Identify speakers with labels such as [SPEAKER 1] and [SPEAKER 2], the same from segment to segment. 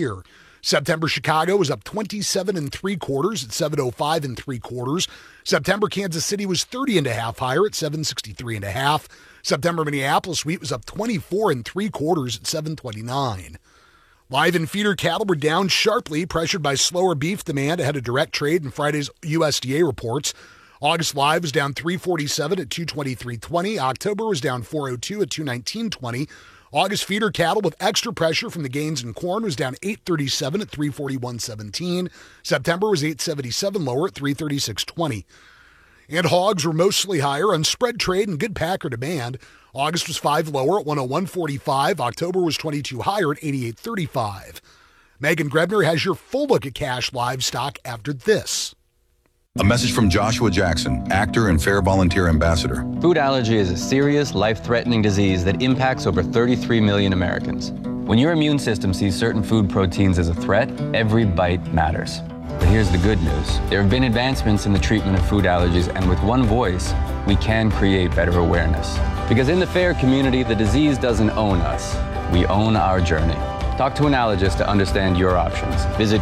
[SPEAKER 1] year. September Chicago was up 27 3/4 at 705 3/4. September Kansas City was 30 1/2 higher at 763 1/2. September Minneapolis wheat was up 24 3/4 at 729. Live and feeder cattle were down sharply, pressured by slower beef demand ahead of direct trade and Friday's USDA reports. August live was down 347 at 223.20. October was down 402 at 219.20. August feeder cattle with extra pressure from the gains in corn was down 837 at 341.17. September was 877 lower at 336.20. And hogs were mostly higher on spread trade and good packer demand. August was 5 lower at 101.45. October was 22 higher at 88.35. Megan Grebner has your full look at cash livestock after this.
[SPEAKER 2] A message from Joshua Jackson, actor and Fair Volunteer Ambassador.
[SPEAKER 3] Food allergy is a serious, life-threatening disease that impacts over 33 million Americans. When your immune system sees certain food proteins as a threat, every bite matters. But here's the good news. There have been advancements in the treatment of food allergies, and with one voice, we can create better awareness. Because in the FAIR community, the disease doesn't own us. We own our journey. Talk to an allergist to understand your options. Visit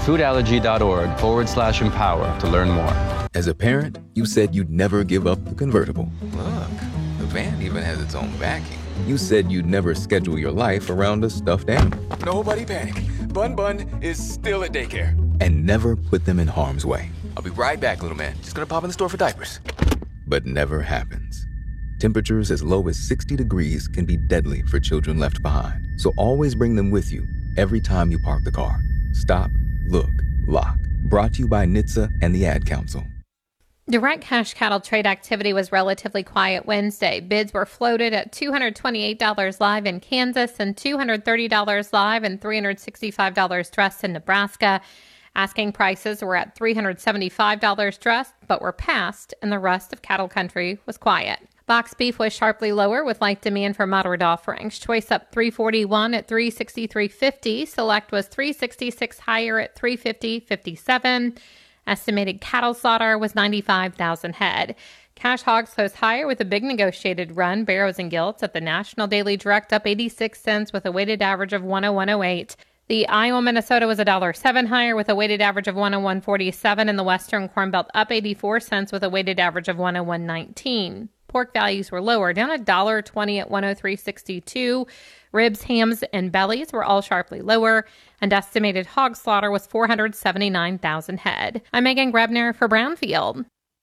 [SPEAKER 3] foodallergy.org/empower to learn more.
[SPEAKER 4] As a parent, you said you'd never give up the convertible.
[SPEAKER 5] Look, the van even has its own backing.
[SPEAKER 4] You said you'd never schedule your life around a stuffed animal.
[SPEAKER 5] Nobody panic. Bun is still at daycare.
[SPEAKER 4] And never put them in harm's way.
[SPEAKER 5] I'll be right back, little man. Just gonna pop in the store for diapers.
[SPEAKER 4] But never happens. Temperatures as low as 60 degrees can be deadly for children left behind. So always bring them with you every time you park the car. Stop, look, lock. Brought to you by NHTSA and the Ad Council.
[SPEAKER 6] Direct cash cattle trade activity was relatively quiet Wednesday. Bids were floated at $228 live in Kansas and $230 live and $365 dressed in Nebraska. Asking prices were at $375 dressed, but were passed, and the rest of cattle country was quiet. Box beef was sharply lower with light demand for moderate offerings. Choice up $341 at $363.50. Select was $366 higher at $350.57. Estimated cattle slaughter was 95,000 head. Cash hogs closed higher with a big negotiated run. Barrows and Gilts at the National Daily Direct up 86 cents with a weighted average of 101.08. The Iowa, Minnesota was $1.07 higher with a weighted average of 101.47, and the Western Corn Belt up 84 cents with a weighted average of 101.19. Pork values were lower, down $1.20 at 103.62. Ribs, hams, and bellies were all sharply lower, and estimated hog slaughter was 479,000 head. I'm Megan Grebner for Brownfield.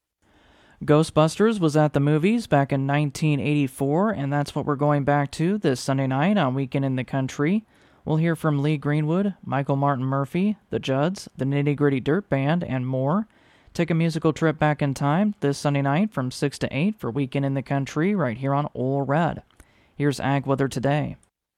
[SPEAKER 7] Ghostbusters was at the movies back in 1984, and that's what we're going back to this Sunday night on Weekend in the Country. We'll hear from Lee Greenwood, Michael Martin Murphey, the Judds, the Nitty Gritty Dirt Band, and more. Take a musical trip back in time this Sunday night from 6 to 8 for Weekend in the Country right here on Ole Red. Here's Ag Weather Today.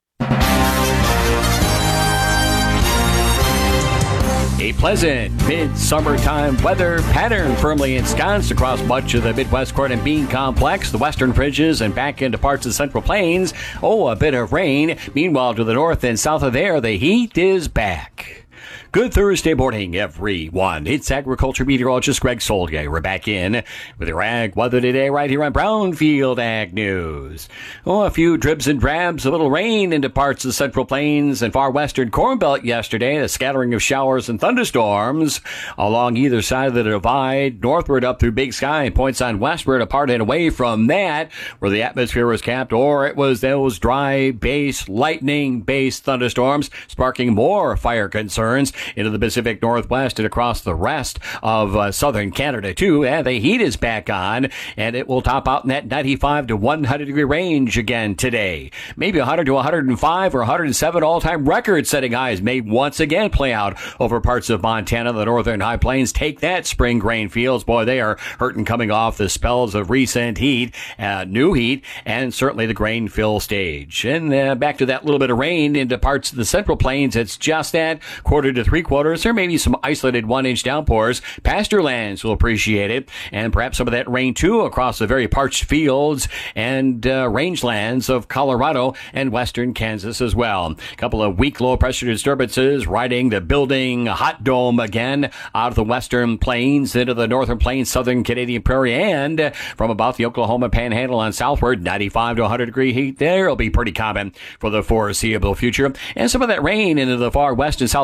[SPEAKER 8] A pleasant mid-summertime weather pattern firmly ensconced across much of the Midwest corn and bean complex, the western fringes, and back into parts of the Central Plains. Oh, a bit of rain. Meanwhile, to the north and south of there, the heat is back. Good Thursday morning, everyone. It's agriculture meteorologist Greg Soldier. We're back in with your ag weather today right here on Brownfield Ag News. Oh, a few dribs and drabs, a little rain into parts of the Central Plains and far western Corn Belt yesterday. A scattering of showers and thunderstorms along either side of the divide, northward up through Big Sky and points on westward, apart and away from that, where the atmosphere was capped, or it was those dry-based, lightning-based thunderstorms sparking more fire concerns into the Pacific Northwest and across the rest of southern Canada, too. And the heat is back on, and it will top out in that 95 to 100 degree range again today. Maybe 100 to 105 or 107 all-time record-setting highs may once again play out over parts of Montana, the northern high plains. Take that, spring grain fields. Boy, they are hurting coming off the spells of recent heat, new heat, and certainly the grain fill stage. And back to that little bit of rain into parts of the Central Plains. It's just that quarter to 3/4. There may be some isolated 1-inch downpours. Pasture lands will appreciate it, and perhaps some of that rain too across the very parched fields and rangelands of Colorado and western Kansas as well. A couple of weak low pressure disturbances riding the building hot dome again out of the western plains into the northern plains, southern Canadian prairie, and from about the Oklahoma Panhandle on southward. 95 to 100 degree heat there will be pretty common for the foreseeable future, and some of that rain into the far west and south